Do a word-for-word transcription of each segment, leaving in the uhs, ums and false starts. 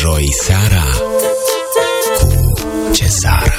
Joi seara cu Cezara.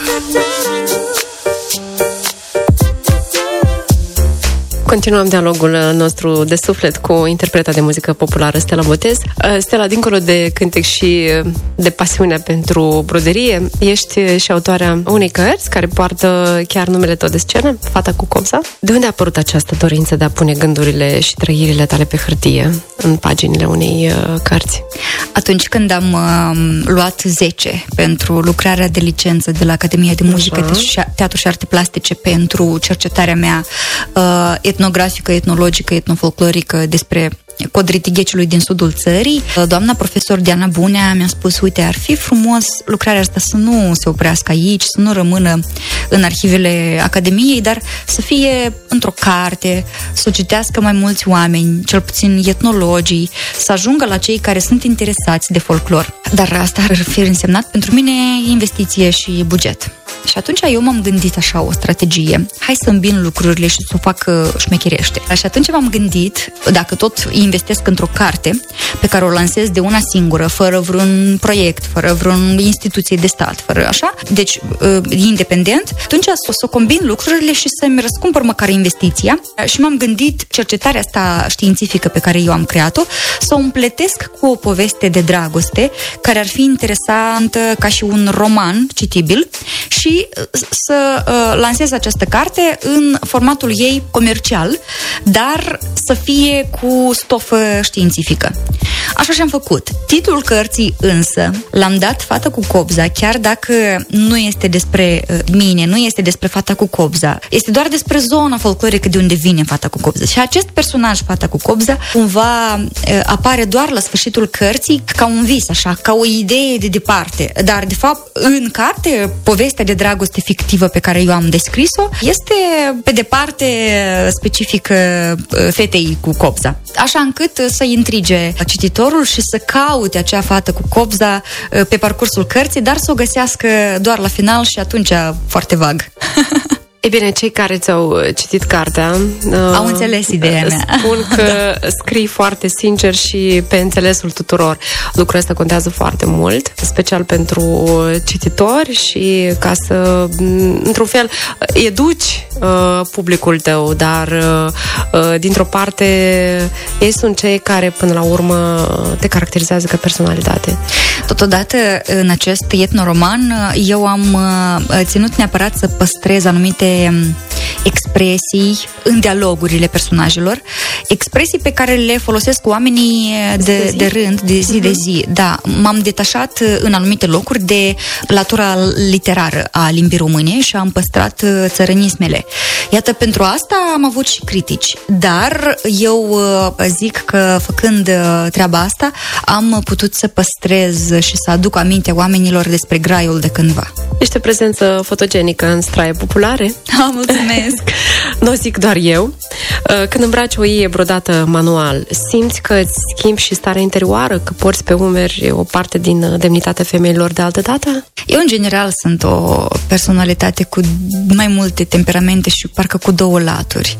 Continuăm dialogul nostru de suflet cu interpreta de muzică populară Stella Botez. Stella, dincolo de cântec și de pasiunea pentru broderie, ești și autoarea unei cărți care poartă chiar numele tău de scenă, Fata cu copza. De unde a apărut această dorință de a pune gândurile și trăirile tale pe hârtie în paginile unei cărți? Atunci când am uh, luat zece pentru lucrarea de licență de la Academia de Muzică, uh-huh. Teatru și Arte Plastice pentru cercetarea mea uh, etnografică, etnologică, etnofolclorică despre codritighecelui din sudul țării. Doamna profesor Diana Bunea mi-a spus, uite, ar fi frumos lucrarea asta să nu se oprească aici, să nu rămână în arhivele Academiei, dar să fie într-o carte, să o citească mai mulți oameni, cel puțin etnologii, să ajungă la cei care sunt interesați de folclor. Dar asta ar fi însemnat pentru mine investiție și buget. Și atunci eu m-am gândit așa o strategie. Hai să îmbin lucrurile și să o fac șmecherește. Și atunci m-am gândit, dacă tot investesc într-o carte pe care o lansez de una singură, fără vreun proiect, fără vreun instituție de stat, fără așa, deci independent, atunci să o combin lucrurile și să-mi răscumpăr măcar investiția. Și m-am gândit cercetarea asta științifică pe care eu am creat-o să o împletesc cu o poveste de dragoste care ar fi interesantă ca și un roman citibil și să uh, lansez această carte în formatul ei comercial, dar să fie cu stofă științifică. Așa și-am făcut. Titlul cărții însă l-am dat Fata cu copza, chiar dacă nu este despre uh, mine, nu este despre Fata cu copza, este doar despre zona folclorică de unde vine Fata cu copza. Și acest personaj, Fata cu copza, cumva uh, apare doar la sfârșitul cărții ca un vis, așa, ca o idee de departe. Dar, de fapt, în carte, povestea de dragoste fictivă pe care eu am descris-o este pe departe specifică fetei cu copza. Așa încât să intrige cititorul și să caute acea fată cu copza pe parcursul cărții, dar să o găsească doar la final și atunci foarte vag. E bine, cei care ți-au citit cartea au înțeles ideea mea. Spun că da. Scrii foarte sincer și pe înțelesul tuturor. Lucrul ăsta contează foarte mult, special pentru cititori și ca să, într-un fel, educi uh, publicul tău, dar uh, dintr-o parte ei sunt cei care până la urmă te caracterizează ca personalitate. Totodată, în acest etnoroman, eu am uh, ținut neapărat să păstrez anumite expresii în dialogurile personajelor, expresii pe care le folosesc oamenii de, de, de rând, de zi uh-huh. de zi. Da, m-am detașat în anumite locuri de latura literară a limbii române și am păstrat țărănismele. Iată, pentru asta am avut și critici, dar eu zic că făcând treaba asta am putut să păstrez și să aduc aminte oamenilor despre graiul de cândva. Ești o prezență fotogenică în straie populare. Ah, mulțumesc! Nu zic doar eu. Când îmbraci o ie brodată manual, simți că îți schimbi și starea interioară, că porți pe umeri o parte din demnitatea femeilor de altă dată? Eu, în general, sunt o personalitate cu mai multe temperamente și parcă cu două laturi.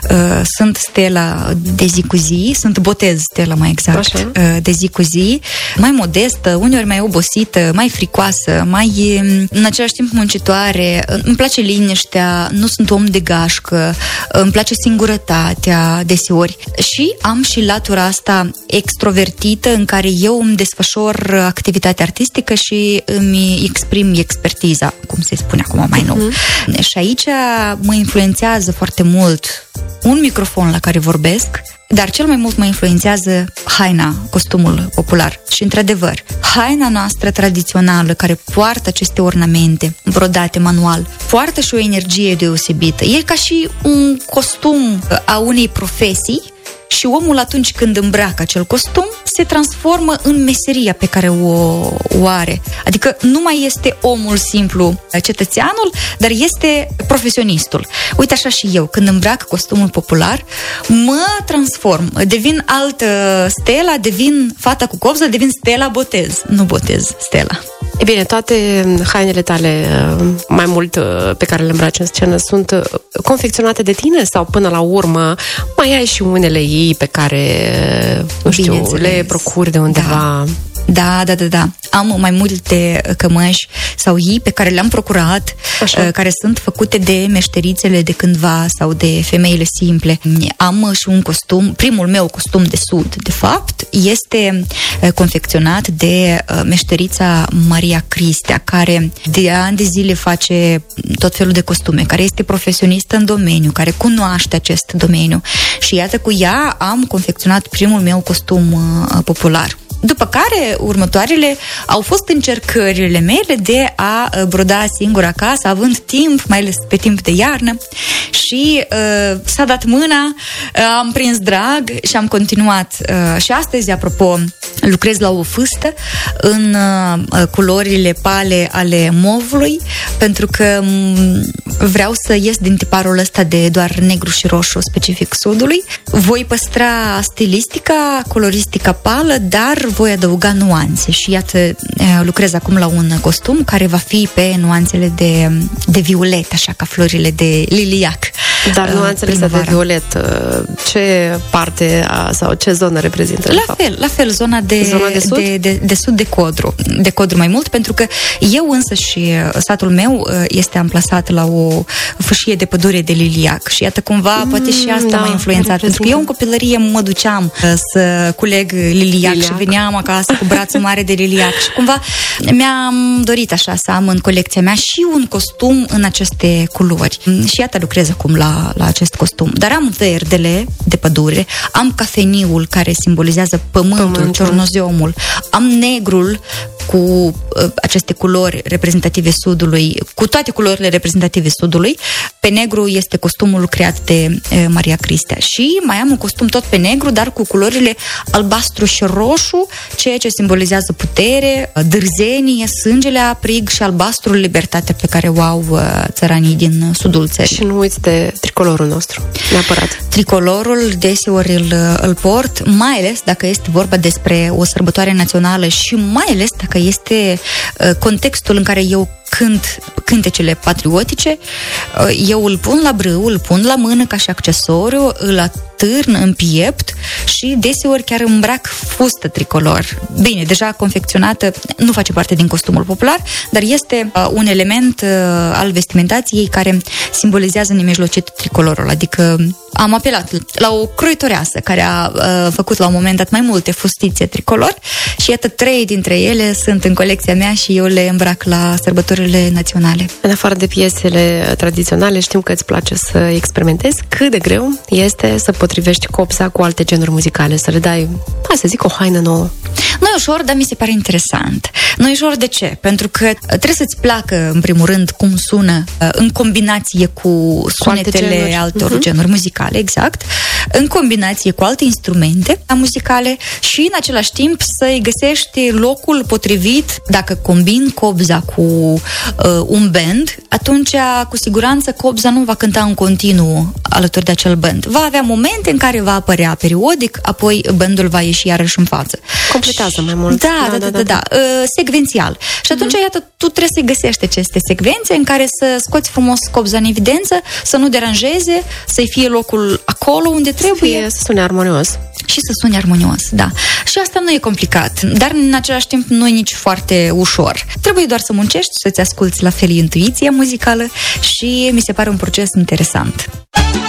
Sunt Stella de zi cu zi, sunt Botez Stella, mai exact, așa, de zi cu zi, mai modestă, uneori mai obosită, mai fricoasă, mai, în același timp, muncitoare. Îmi place liniștea, nu sunt om de gașcă, îmi place singurătatea deseori și am și latura asta extrovertită în care eu îmi desfășor activitatea artistică și îmi exprim expertiza, cum se spune acum mai nou. Uh-huh. Și aici mă influențează foarte mult un microfon la care vorbesc, dar cel mai mult mă influențează haina, costumul popular. Și, într-adevăr, haina noastră tradițională, care poartă aceste ornamente brodate manual, poartă și o energie deosebită. E ca și un costum a unei profesii și omul, atunci când îmbracă acel costum, se transformă în meseria pe care o, o are. Adică nu mai este omul simplu, cetățeanul, dar este profesionistul. Uite, așa și eu, când îmbrac costumul popular, mă transform, devin altă Stella, devin Fata cu copza, devin Stella Botez, nu Botez, Stella. E bine, toate hainele tale, mai mult pe care le îmbraci în scenă, sunt confecționate de tine sau până la urmă mai ai și unele ei pe care, nu știu, le procuri de undeva? Da. Da, da, da, da. Am mai multe cămăși sau ii pe care le-am procurat, Așa. care sunt făcute de meșterițele de cândva sau de femeile simple. Am și un costum, primul meu costum de sud, de fapt, este confecționat de meșterița Maria Cristea, care de ani de zile face tot felul de costume, care este profesionistă în domeniu, care cunoaște acest domeniu. Și iată, cu ea am confecționat primul meu costum uh, popular. După care, următoarele au fost încercările mele de a broda singur acasă, având timp, mai ales pe timp de iarnă, și uh, s-a dat mâna, uh, am prins drag și am continuat. Uh, și astăzi, apropo, lucrez la o fâstă în uh, culorile pale ale movului, pentru că um, vreau să ies din tiparul ăsta de doar negru și roșu specific sudului. Voi păstra stilistica, coloristica pală, dar voi adăuga nuanțe și iată, lucrez acum la un costum care va fi pe nuanțele de, de violet, așa ca florile de liliac. Dar nuanțele astea de violet, ce parte a, sau ce zonă reprezintă? La fel, la fel, zona de, zona de, sud? De, de, de sud de Codru. De Codru mai mult, pentru că eu însă și satul meu este amplasat la o fâșie de pădure de liliac și iată cumva, mm, poate și asta da, m-a influențat, pentru că eu în copilărie mă duceam să culeg liliac, liliac. și veneam acasă cu brațul mare de liliac și cumva mi-am dorit așa să am în colecția mea și un costum în aceste culori. Și iată, lucrez acum la, la acest costum. Dar am verdele de pădure, am cafeniul care simbolizează pământul, pământul. Cernozeomul, am negrul cu uh, aceste culori reprezentative sudului, cu toate culorile reprezentative sudului. Pe negru este costumul creat de uh, Maria Cristea și mai am un costum tot pe negru, dar cu culorile albastru și roșu, ceea ce simbolizează putere, dârzenie, sângele aprig și albastru, libertatea pe care o au uh, țăranii din sudul țării. Și nu uiți de tricolorul nostru, neapărat. Tricolorul deseori îl, îl port, mai ales dacă este vorba despre o sărbătoare națională și mai ales dacă este uh, contextul în care eu cânt cântecele patriotice, uh, eu îl pun la brâu, îl pun la mână ca și accesoriu, îl atârn în piept și deseori chiar îmbrac fustă tricolor. Bine, deja confecționată, nu face parte din costumul popular, dar este uh, un element uh, al vestimentației care simbolizează nemijlocit tricolorul, adică am apelat la o croitoreasă care a uh, făcut la un moment dat mai multe fustițe tricolor și iată, trei dintre ele sunt în colecția mea și eu le îmbrac la sărbătorile naționale. În afară de piesele tradiționale, știm că îți place să experimentezi. Cât de greu este să potrivești copza cu alte genuri muzicale, să le dai, hai să zic, o haină nouă? Nu e ușor, dar mi se pare interesant. Nu e ușor de ce? Pentru că trebuie să-ți placă, în primul rând, cum sună în combinație cu sunetele cu genuri. altor uh-huh. genuri muzicale, exact, în combinație cu alte instrumente muzicale și, în același timp, să-i găsești locul potrivit. Dacă combini copza cu uh, un band, atunci, cu siguranță, copza nu va cânta în continuu alături de acel band. Va avea momente în care va apărea periodic, apoi bandul va ieși iarăși în față. Completează mai mult. Da, da, da, da, da, da. Uh, secvențial. Și atunci, uh-huh. iată, tu trebuie să găsești aceste secvențe în care să scoți frumos copza în evidență, să nu deranjeze, să-i fie locul acolo unde trebuie. Să, fie, să sune armonios. Și să sune armonios, da. Și asta nu e complicat, dar în același timp nu e nici foarte ușor. Trebuie doar să muncești, să-ți asculți la fel intuiția muzicală și mi se pare un proces interesant.